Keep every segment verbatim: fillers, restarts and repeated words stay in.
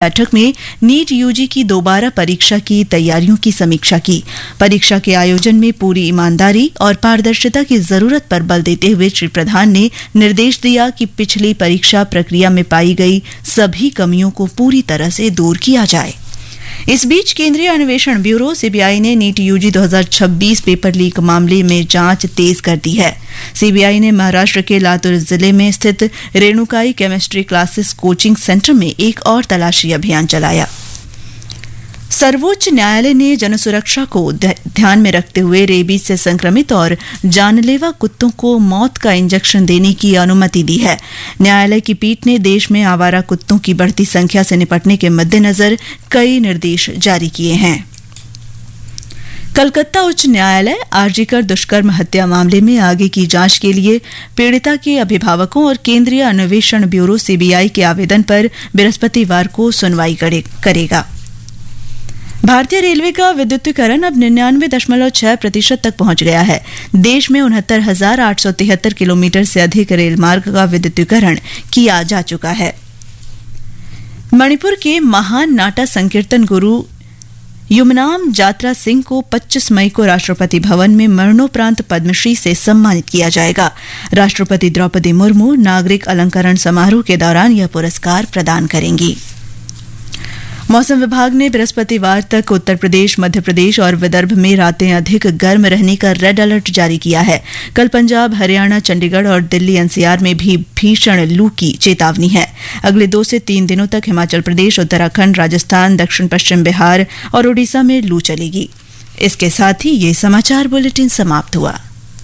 बैठक में NEET UG की दोबारा परीक्षा की तैयारियों की समीक्षा की। परीक्षा के आयोजन में पूरी ईमानदारी और पारदर्शिता की जरूरत पर बल देते हुए श्री प्रधान ने निर्देश दिया कि पिछली परीक्षा प्रक्रिया में पाई गई सभी कमियों को पूरी तरह से दूर किया जाए। इस बीच केंद्रीय अन्वेषण ब्यूरो सीबीआई ने नीट यूजी दो हज़ार छब्बीस पेपर लीक मामले में जांच तेज कर दी है। सीबीआई ने महाराष्ट्र के लातूर जिले में स्थित Renukai chemistry classes coaching centre में एक और तलाशी अभियान चलाया। सर्वोच्च न्यायालय ने जनसुरक्षा को ध्यान में रखते हुए रेबीज से संक्रमित और जानलेवा कुत्तों को मौत का इंजेक्शन देने की अनुमति दी है। न्यायालय की पीठ ने देश में आवारा कुत्तों की बढ़ती संख्या से निपटने के मद्देनजर कई निर्देश जारी किए हैं। कलकत्ता उच्च न्यायालय आरजीकर दुष्कर्म हत्या मामले में आगे की जांच के लिए पीड़िता के अभिभावकों और केंद्रीय अन्वेषण ब्यूरो सीबीआई के आवेदन पर बृहस्पतिवार को सुनवाई करेगा। भारतीय रेलवे का विद्युतीकरण अब निन्यानवे दशमलव छह प्रतिशत तक पहुंच गया है। देश में उनहत्तर हजार आठ सौ तिहत्तर किलोमीटर से अधिक रेल मार्ग का विद्युतीकरण किया जा चुका है। मणिपुर के महान नाटा संकीर्तन गुरु युमनाम जात्रा सिंह को पच्चीस मई को राष्ट्रपति भवन में मरणोपरांत पद्मश्री से सम्मानित किया जाएगा। राष्ट्रपति द्रौपदी मुर्मू नागरिक अलंकरण समारोह के दौरान यह पुरस्कार प्रदान करेंगी। मौसम विभाग ने बृहस्पतिवार तक उत्तर प्रदेश, मध्य प्रदेश और विदर्भ में रातें अधिक गर्म रहने का रेड अलर्ट जारी किया है। कल पंजाब, हरियाणा, चंडीगढ़ और दिल्ली एनसीआर में भी भीषण लू की चेतावनी है। अगले दो से तीन दिनों तक हिमाचल प्रदेश, उत्तराखंड, राजस्थान, दक्षिण पश्चिम बिहार और ओडिशा में लू चलेगी। इसके साथ ही ये समाचार बुलेटिन समाप्त हुआ।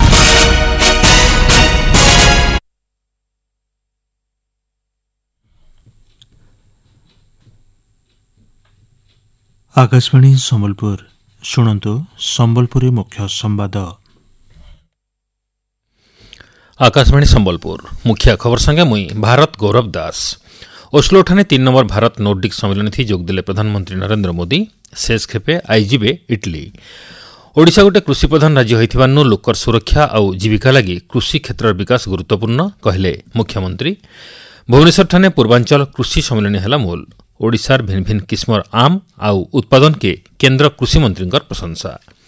आकाशवाणी संबलपुर शुणन्तु संबलपुरी मुख्य संवाद। आकाशवाणी संबलपुर मुख्य खबर संगे मुई भारत गौरव दास। ओस्लो ठाने तीन नंबर भारत नोर्डिक सम्मेलन थी जोगदेले प्रधानमंत्री नरेंद्र मोदी। शेष खेपे आईजिबे इटली। ओडिशा गोटे कृषि प्रधान राज्य होइथिबानु लोकर सुरक्षा और जीविका लगी कृषि क्षेत्र विकास गुरुत्वपूर्ण कहले मुख्यमंत्री। भुवनेश्वर ठाने पूर्वांचल कृषि सम्मेलन हैला मूल। ओडिशार भिन्न भिन्न किस्मर आम आउ उत्पादन के केंद्र कृषि मंत्री प्रशंसा।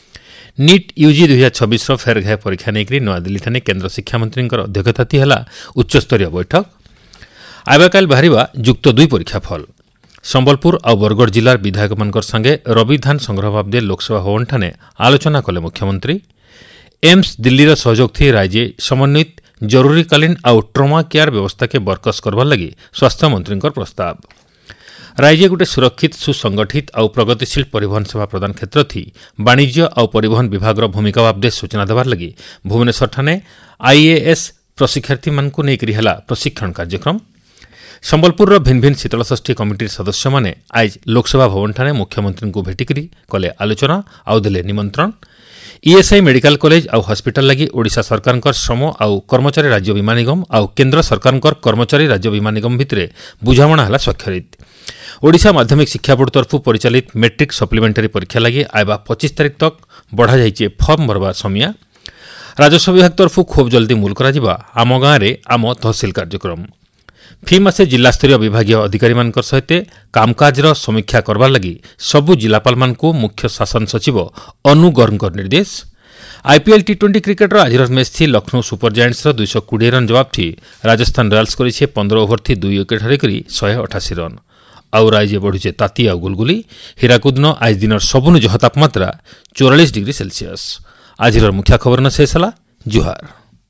नीट यूजी दुई हजार छब्बीस फेर घाय परीक्षा नहीं नयादिल्ली ठाने केंद्र शिक्षा मंत्री अध्यक्षता है उच्चस्तरीय बैठक। आइबा काल बाहरिबा युक्त दुई परीक्षा फल। संबलपुर और बरगढ़ जिलार विधायक मान संगे रवि धान संग्रह बाबदे लोकसभा भवन ठाने आलोचना कले मुख्यमंत्री। एम्स दिल्लीर सहयोग थी राज्य समन्वित जरूरीकालीन और ट्रमा केयर व्यवस्था के बरकस करवार लगी स्वास्थ्य मंत्री प्रस्ताव। राज्य गोटे सुरक्षित सुसंगठित और प्रगतिशील परिवहन सेवा प्रदान क्षेत्र थी वाणिज्य और परिवहन विभाग भूमिका बाबदे सूचना देवार लगी भुवनेश्वर ठाने आईएएस प्रशिक्षार्थी मानकु नेकरी हला प्रशिक्षण कार्यक्रम। संबलपुर भिन्न भिन्न शीतलषष्ठी कमिटी सदस्य माने आज लोकसभा भवन ठाने मुख्यमंत्री को भेटिकरी कले आलोचना और देले निमंत्रण। ईएसआई मेडिकल कॉलेज और हॉस्पिटल लगी ओडिशा सरकार श्रम और कर्मचारी राज्य बीमा निगम और केंद्र सरकार कर्मचारी राज्य बीमा निगम भितरे बुझामणा हला स्वाक्षरित। ओडिशा माध्यमिक शिक्षा बोर्ड तरफ परिचालित मैट्रिक सप्लीमेंटारी परीक्षा लगी आइबा पच्चीस तारीख तक बढ़ा जाइए फॉर्म भरवा समिया। राजस्व विभाग तरफ खूब जल्दी मूल करा आम गाँव में आम तहसिल कार्यक्रम। फी मासे जिलास्तरीय विभागीय अधिकारी मानकर सहित कामकाजर समीक्षा करबार लगी सबु जिलापाल मानकु मुख्य शासन सचिव अनु गर्गकर निर्देश। आईपीएल टी ट्वेंटी क्रिकेटर आज मैच थी लखनऊ सुपर जायंट्स दुई सौ कोड़े रन जवाब थी राजस्थान रॉयल्स करिछे पंद्रह ओवर थी दुई विकेट हरिकरी शहे अठाशी रन। आउ राज्य बढ़ुचे ताती आउ गुलगुली। हीराकुद आज दिन सबुनु जह तापमात्रा चौरालीस डिग्री सेल्सियस। आज मुख्य खबर न शेष है। जुहार।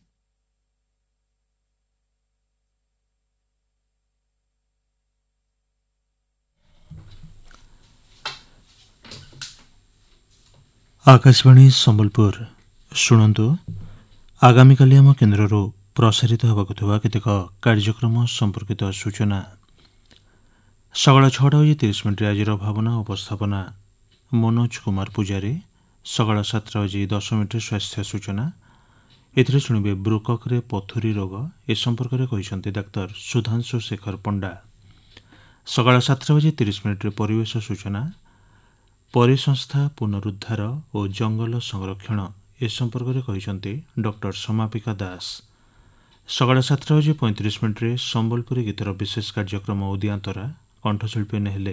आकाशवाणी संबलपुर शुणन्तु आगामी काली आम केन्द्र प्रसारित होगा केतेक कार्यक्रम संपर्कित सूचना। सकाळ छटा बजे तीस मिनिट आज भावना उपस्थापना मनोज कुमार पूजारी। सकाळ सातटा बजे दस मिनिट स्वास्थ्य सूचना। एथिरे शुणिबे ब्रुककरे पथुरी रोग ए संपर्क में कहते डाक्तर सुधांशु शेखर पंडा। सकाळ सातटा बजे तीस मिनिट परिवेश सूचना। परिसंस्था पुनरुद्धार और जंगल संरक्षण ए संपर्क में कहते डॉक्टर समापिका दास। सकाळ सातटा बजे पैंतीस मिनिट संबलपुरी गीतर विशेष कार्यक्रम उदियांतरा कंठशिल्पी नेहले